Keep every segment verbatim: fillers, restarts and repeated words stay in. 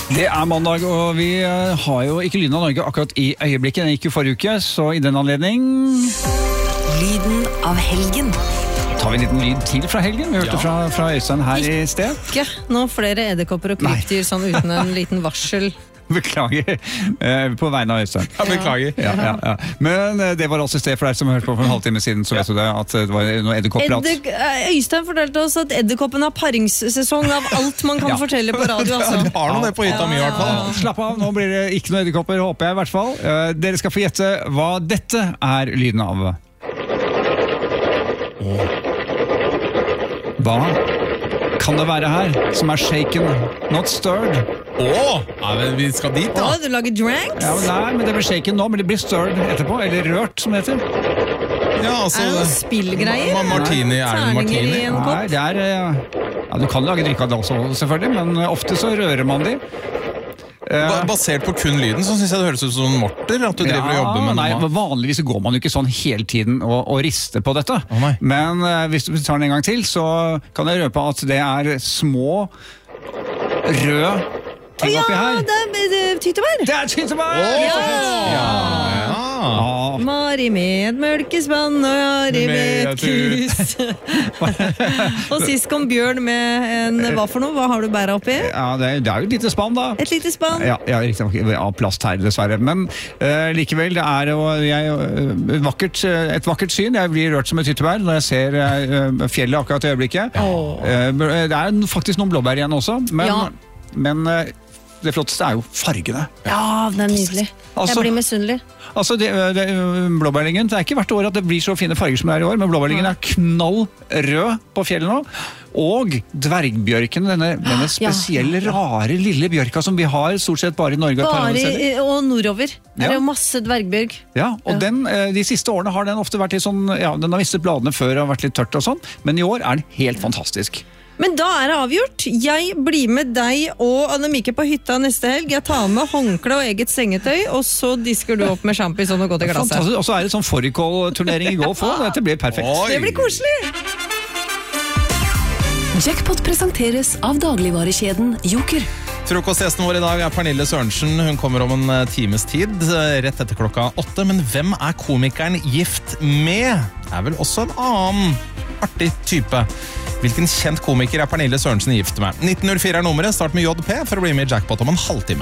Det er mandag, og vi har jo ikke Lyden av Norge akkurat i øyeblikket. Den gikk jo forrige uke, så i den anledning... Lyden av helgen. Tar vi en liten lyd til fra helgen? Vi hørte ja. fra, fra Øystein her i sted. Ikke noe flere edderkopper og krypdyr sånn uten en liten varsel. Beklager, eh, på vegne av Øystein. Ja, beklager. Ja, ja, ja. Men eh, det var også i sted for deg som hørte på for en halvtime siden, så vet du det, at det var noe edderkopprat. Edder, Øystein fortalte oss at edderkoppen har paringssesong av alt man kan ja. fortelle på radio. Altså. Ja, har noe det på hytta mi i hvert fall. Ja, slapp av, nå blir det ikke noe edderkopper, håper jeg i hvert fall. Eh, dere skal få gjette hva dette er lyden av. Hva kan det være her som er shaken, not stirred? Åh, ja, vi skal dit da. Åh, du lager drinks? Ja, men nei, men det blir shaken nå, men det blir stirred etterpå, eller rørt som det heter. Ja, altså... Er det noen spillgreier? Ma martini, er det martini? Nei, det er... Ja, du kan lage drikk av det også, selvfølgelig, men ofte så rører man de. Ba basert på kun lyden, så synes jeg det høres ut som morter, at du driver ja, og jobber med nei, noe. Vanligvis går man jo ikke sånn hele tiden og, og rister på dette. Oh, men uh, hvis du tar den en gang til, så kan jeg røpe at det er små, røde ting oh, oppi ja, her. Det er, det er tyttebær! Det er tyttebær! Oh, ja! ja! ja. Mari med mølkespann og Mari med kus. Og sist kom Bjørn med en, hva for noe? Hva har du bæret oppi? Ja, det er, det er jo et lite spann da. Et lite spann? Ja, ja riktig nok av plast her dessverre. Men uh, likevel, det er jo jeg, uh, vakkert, uh, et vakkert syn. Jeg blir rørt som et tyttebær når jeg ser uh, fjellet akkurat i øyeblikket. Oh. Uh, det er faktisk noen blåbær igjen også, men, ja. men uh, det flotteste er jo fargene. Ja, det er nydelig. Altså, jeg blir misunnelig. Altså, det, det, blåbærlingen, det er ikke hvert år at det blir så fine farger som det er i år, men blåbærlingen er knall rød på fjellet nå. Og dvergbjørken, denne, denne spesielle, ja. rare, lille bjørka som vi har stort sett bare i Norge. Bare og nordover. Det er ja. jo masse dvergbjørg. Ja, og ja. Den, de siste årene har den ofte vært i sånn, ja, den har mistet bladene før og vært litt tørt og sånn, men i år er den helt fantastisk. Men da er det avgjort. Jeg blir med deg og Annemike på hytta neste helg. Jeg tar med håndkle og eget sengetøy, og så disker du opp med champison og godt i glasset. Fantastisk. Og så er det sånn fårikål-turnering i golf også. Dette blir perfekt. Oi. Det blir koselig! Jackpot presenteres av dagligvarekjeden Joker. Frokostgjesten vår i dag er Pernille Sørensen. Hun kommer om en times tid, rett etter klokka åtte. Men hvem er komikeren gift med? Det er vel også en annen artig type. Hvilken kjent komiker er Pernille Sørensen gift med? nitten null fire er nummeret, start med J P for å bli med i Jackpot om en halvtime.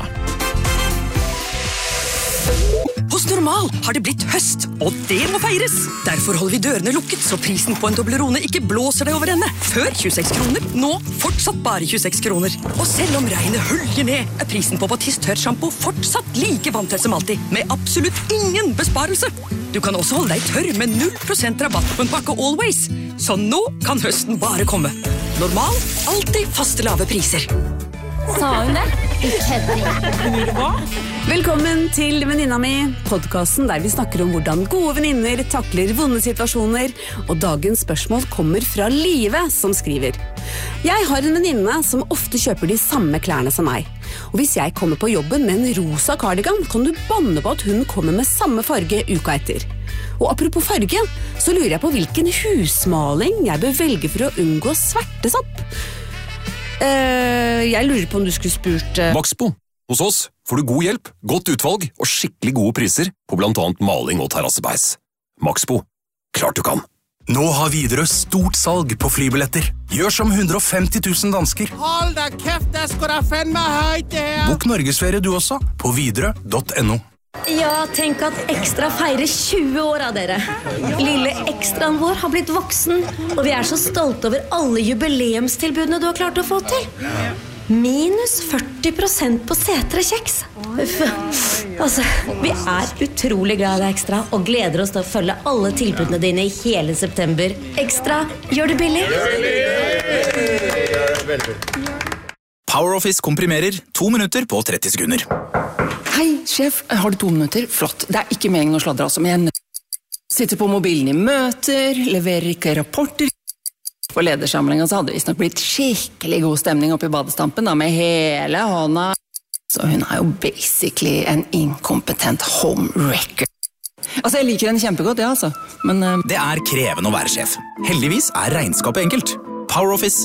Hos Normal har det blitt høst, og det må feires. Derfor holder vi dørene lukket, så prisen på en Toblerone ikke blåser deg over ende. Før tjueseks kroner, nå fortsatt bare tjueseks kroner. Og selv om regnet hølger ned, er prisen på Batiste tørrshampoo fortsatt like vanntett som alltid, med absolutt ingen besparelse. Du kan også holde deg tørr med null prosent rabatt på en pakke Always. Så nå kan høsten bare komme. Normal, alltid faste lave priser. Sa hun det? Velkommen til Venninna mi, podcasten der vi snakker om hvordan gode venninner takler vonde situasjoner, og dagens spørsmål kommer fra Live som skriver. Jeg har en venninne som ofte kjøper de samme klærne som meg. Og hvis jeg kommer på jobben med en rosa cardigan, kan du banne på at hun kommer med samme farge uka etter. Og apropos farge, så lurer jeg på hvilken husmaling jeg bør velge for å unngå svertesopp. Uh, jeg lurer på om du skulle spurt uh... Maxbo. Hos oss får du god hjelp, godt utvalg og skikkelig gode priser på blant annet maling og terrassebeis. Maxbo. Klart du kan. Nå har Widerøe stort salg på flybilletter. Gjør som hundre og femti tusen dansker. Hold da kæft, det skal da fandme højt det her. Bok Norgesferie du også på widerøe punktum no. Ja, tenk at Ekstra feirer tjue år av dere. Lille Ekstraen vår har blitt voksen, og vi er så stolte over alle jubileumstilbudene du har klart å få til. Minus førti prosent på setre kjeks. Uff. Altså, vi er utrolig glad i deg, Ekstra, og gleder oss til å følge alle tilbudene dine i hele september. Ekstra, gjør det billig. PowerOffice komprimerer to minutter på tretti sekunder. Hei, sjef, har du to minutter? Flott, det er ikke meningen å sladre altså, men jeg sitter på mobilen i møter, leverer ikke rapporter. På ledersamlingen så hadde det visst nok blitt skikkelig god stemning oppe i badestampen da, med hele hånda. Så hun er jo basically en inkompetent homewrecker. Altså, jeg liker henne kjempegodt, ja, altså. Men uh... det er krevende å være sjef. Heldigvis er regnskapet enkelt. PowerOffice